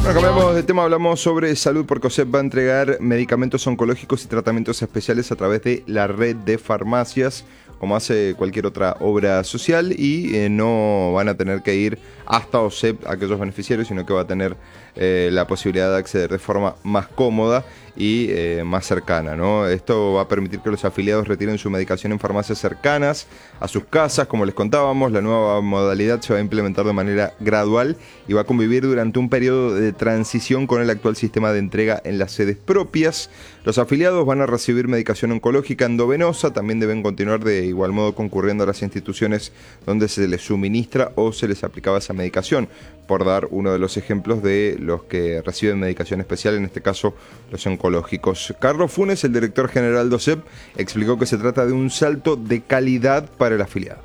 Bueno, cambiamos de tema, hablamos sobre salud porque OSEP va a entregar medicamentos oncológicos y tratamientos especiales a través de la red de farmacias, como hace cualquier otra obra social, y no van a tener que ir hasta OSEP aquellos beneficiarios, sino que va a tener la posibilidad de acceder de forma más cómoda y más cercana, ¿no? Esto va a permitir que los afiliados retiren su medicación en farmacias cercanas a sus casas. Como les contábamos, la nueva modalidad se va a implementar de manera gradual y va a convivir durante un periodo de transición con el actual sistema de entrega en las sedes propias. Los afiliados van a recibir medicación oncológica endovenosa, también deben continuar de igual modo concurriendo a las instituciones donde se les suministra o se les aplicaba esa medicación, por dar uno de los ejemplos de los que reciben medicación especial, en este caso los oncológicos. Carlos Funes, el director general de OSEP, explicó que se trata de un salto de calidad para el afiliado.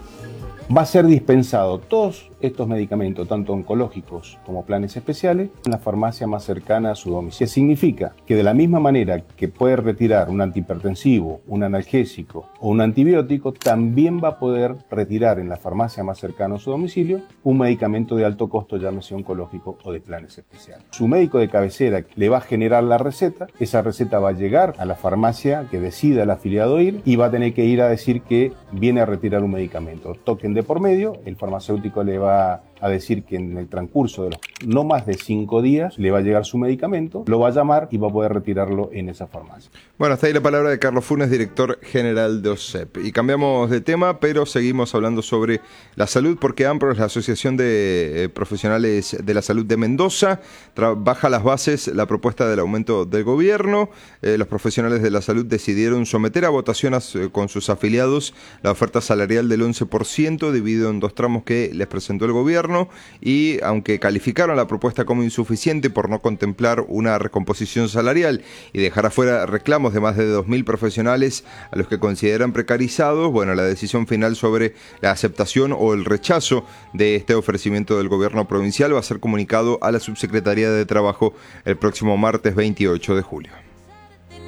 Va a ser dispensado todos estos medicamentos, tanto oncológicos como planes especiales, en la farmacia más cercana a su domicilio. Significa que de la misma manera que puede retirar un antihipertensivo, un analgésico o un antibiótico, también va a poder retirar en la farmacia más cercana a su domicilio un medicamento de alto costo, llámese oncológico o de planes especiales. Su médico de cabecera le va a generar la receta, esa receta va a llegar a la farmacia que decida el afiliado ir y va a tener que ir a decir que viene a retirar un medicamento. Token de por medio, el farmacéutico le va a decir que en el transcurso de los no más de 5 días le va a llegar su medicamento, lo va a llamar y va a poder retirarlo en esa farmacia. Bueno, hasta ahí la palabra de Carlos Funes, director general de OSEP. Y cambiamos de tema, pero seguimos hablando sobre la salud, porque AMPROS, la Asociación de Profesionales de la Salud de Mendoza, baja las bases la propuesta del aumento del gobierno. Los profesionales de la salud decidieron someter a votación con sus afiliados la oferta salarial del 11%, dividido en 2 tramos que les presentó el gobierno, y aunque calificaron la propuesta como insuficiente por no contemplar una recomposición salarial y dejar afuera reclamos de más de 2.000 profesionales a los que consideran precarizados, bueno, la decisión final sobre la aceptación o el rechazo de este ofrecimiento del gobierno provincial va a ser comunicado a la Subsecretaría de Trabajo el próximo martes 28 de julio.